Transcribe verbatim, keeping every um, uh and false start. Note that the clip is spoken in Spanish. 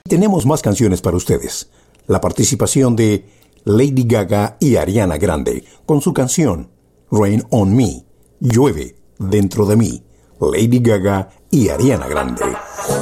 Tenemos más canciones para ustedes. La participación de Lady Gaga y Ariana Grande con su canción Rain on Me, Llueve dentro de mí. Lady Gaga y Ariana Grande.